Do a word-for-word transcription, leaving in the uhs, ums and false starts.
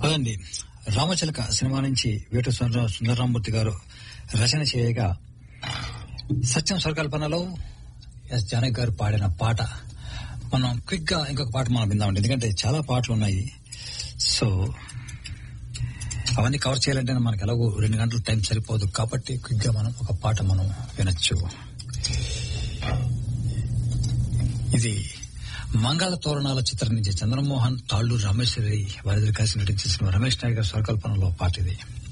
పదండి. రామచిలక సినిమా నుంచి వేటు సుందర- సుందరరామూర్తి గారు రచన చేయగా సత్యం స్వరకల్పనలో ఎస్ జానకి గారు పాడిన పాట మనం క్విక్ గా ఇంకొక పాట మనం విందామండి. ఎందుకంటే చాలా పాటలు ఉన్నాయి. సో అవన్నీ కవర్ చేయాలంటే మనకి ఎలాగో రెండు గంటల టైం సరిపోదు. కాబట్టి క్విక్ గా మనం ఒక పాట మనం వినొచ్చు. ఇది మంగళ తోరణాల చిత్రం నుంచి చంద్రమోహన్, తాళ్లూరు రామేశ్వరి వారిద్దరు కలిసి నటించిన రమేష్ నాయుడు గారి స్వరకల్పనలో పాట ఇది.